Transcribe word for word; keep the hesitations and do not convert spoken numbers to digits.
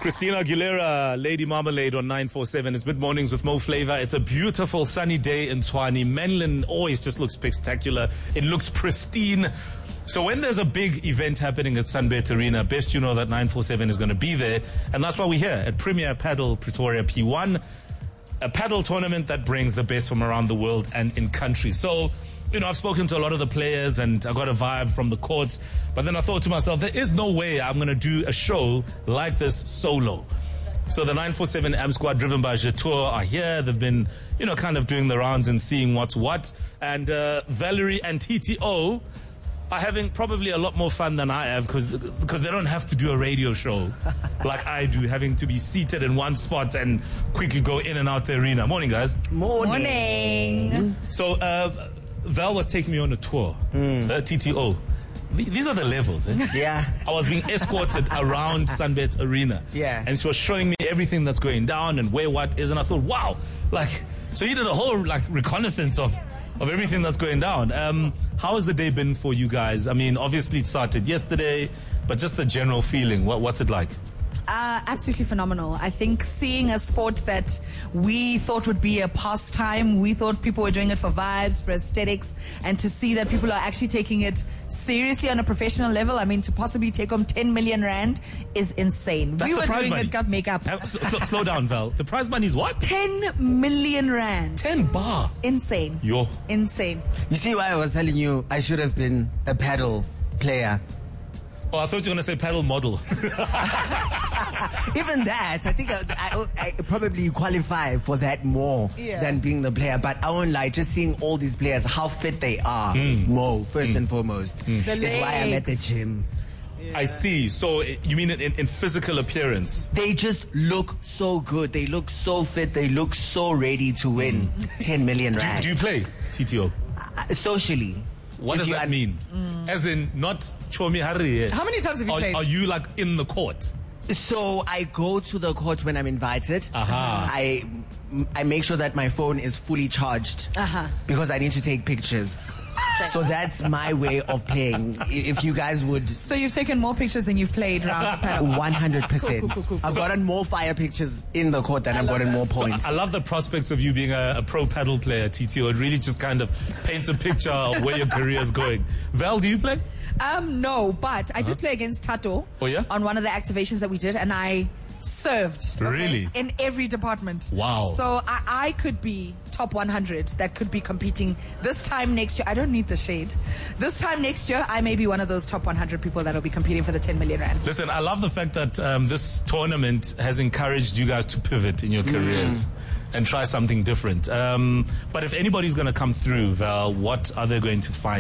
Christina Aguilera, Lady Marmalade on nine four seven. It's Mid Mornings with Mo Flavor. It's a beautiful sunny day in Tshwane. Menlyn always just looks spectacular. It looks pristine. So when there's a big event happening at Sunbet Arena, best you know that nine four seven is going to be there. And that's why we're here at Premier Paddle Pretoria P one, a paddle tournament that brings the best from around the world and in country. So, you know, I've spoken to a lot of the players and I got a vibe from the courts. But then I thought to myself, there is no way I'm going to do a show like this solo. So the nine four seven A M squad driven by Jetour are here. They've been, you know, kind of doing the rounds and seeing what's what. And uh, Valerie and T T O are having probably a lot more fun than I have because because they don't have to do a radio show like I do, having to be seated in one spot and quickly go in and out the arena. Morning, guys. Morning. Morning. So uh, Val was taking me on a tour, mm. uh, T T O. Th- these are the levels. Eh? Yeah. I was being escorted around Sunbet Arena. Yeah. And she was showing me everything that's going down and where what is. And I thought, wow, like, so you did a whole like reconnaissance of, of everything that's going down. Um, how has the day been for you guys? I mean, obviously it started yesterday, but just the general feeling, what, what's it like? Uh, absolutely phenomenal. I think seeing a sport that we thought would be a pastime, we thought people were doing it for vibes, for aesthetics, and to see that people are actually taking it seriously on a professional level, I mean, to possibly take home ten million rand is insane. That's we the were prize doing money. it gut makeup. Uh, sl- sl- slow down, Val. The prize money is what? ten million rand. ten bar. Insane. Yo. Insane. You see why I was telling you I should have been a paddle player? Oh, I thought you were going to say paddle model. Even that, I think I, I, I probably qualify for that more Yeah. than being the player. But I won't lie, just seeing all these players, how fit they are, mm. more, first mm. and foremost, The is why I'm at the legs. gym. Yeah. I see. So uh, you mean in, in physical appearance? They just look so good. They look so fit. They look so ready to win mm. ten million Do, rand. do you play T T O? Uh, socially. What If does you that are- mean? Mm. As in, not Chomi Hari. How many times have you are, played? Are you like in the court? So I go to the court when I'm invited. Aha. I I make sure that my phone is fully charged Uh-huh. because I need to take pictures. So that's my way of playing. I- If you guys would, So you've taken more pictures than you've played round the paddle. one hundred percent. Cool, cool, cool, cool. I've gotten more fire pictures in the court than I've gotten more So points. I love the prospects of you being a, a pro paddle player, T T O. It really just kind of paints a picture of where your career is going. Val, do you play? Um, no, but I did play against Tato. Oh, yeah? On one of the activations that we did, and I served. okay, Really? in every department. Wow. So I, I could be top one hundred that could be competing this time next year. I don't need the shade. This time next year, I may be one of those top one hundred people that will be competing for the ten million rand. Listen, I love the fact that um, this tournament has encouraged you guys to pivot in your careers and try something different. Um, but if anybody's going to come through, Val, what are they going to find?